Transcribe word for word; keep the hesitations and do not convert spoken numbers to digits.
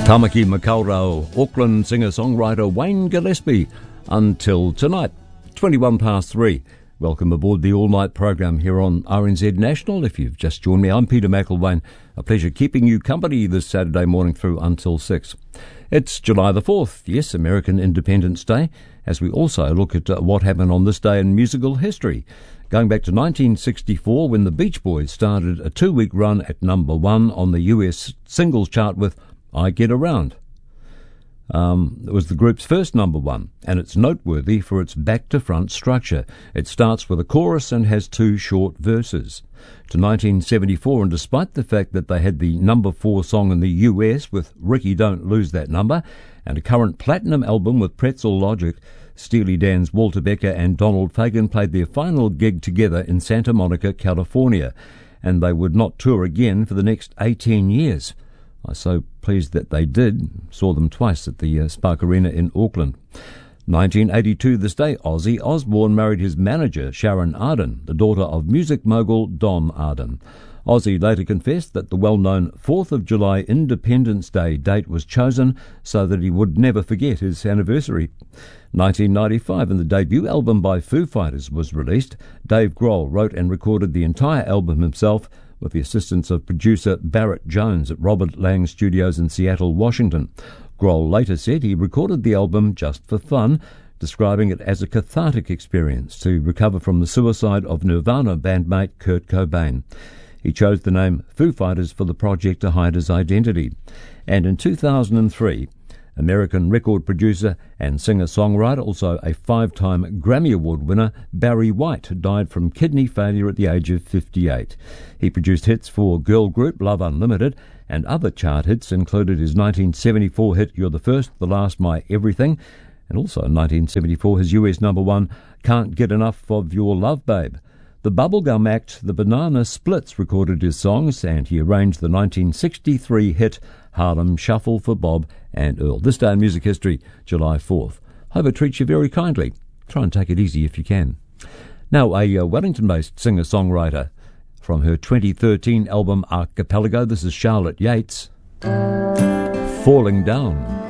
Tamaki Makaurau, Auckland singer-songwriter Wayne Gillespie, until tonight, twenty-one past three. Welcome aboard the all-night program here on R N Z National. If you've just joined me, I'm Peter McElwain. A pleasure keeping you company this Saturday morning through until six. It's July the fourth, yes, American Independence Day, as we also look at uh, what happened on this day in musical history. Going back to nineteen sixty-four, when the Beach Boys started a two-week run at number one on the U S singles chart with I Get Around. Um, it was the group's first number one, and it's noteworthy for its back-to-front structure. It starts with a chorus and has two short verses. To nineteen seventy-four, and despite the fact that they had the number four song in the U S with Ricky Don't Lose That Number, and a current platinum album with Pretzel Logic, Steely Dan's Walter Becker and Donald Fagen played their final gig together in Santa Monica, California, and they would not tour again for the next eighteen years. I was so pleased that they did. Saw them twice at the uh, Spark Arena in Auckland. nineteen eighty-two, this day, Ozzy Osbourne married his manager, Sharon Arden, the daughter of music mogul Don Arden. Ozzy later confessed that the well-known fourth of July Independence Day date was chosen so that he would never forget his anniversary. nineteen ninety-five, and the debut album by Foo Fighters was released. Dave Grohl wrote and recorded the entire album himself, with the assistance of producer Barrett Jones at Robert Lang Studios in Seattle, Washington. Grohl later said he recorded the album just for fun, describing it as a cathartic experience to recover from the suicide of Nirvana bandmate Kurt Cobain. He chose the name Foo Fighters for the project to hide his identity. And in two thousand three, American record producer and singer-songwriter, also a five-time Grammy Award winner, Barry White died from kidney failure at the age of fifty-eight. He produced hits for girl group Love Unlimited, and other chart hits included his nineteen seventy-four hit You're the First, the Last, My Everything, and also in nineteen seventy-four his U S number one Can't Get Enough of Your Love Babe. The Bubblegum Act, the Banana Splits, recorded his songs, and he arranged the nineteen sixty-three hit Harlem Shuffle for Bob and Earl. This day in music history, July fourth. Hope it treats you very kindly. Try and take it easy if you can. Now, a uh, Wellington-based singer-songwriter from her twenty thirteen album Archipelago. This is Charlotte Yates. Falling Down.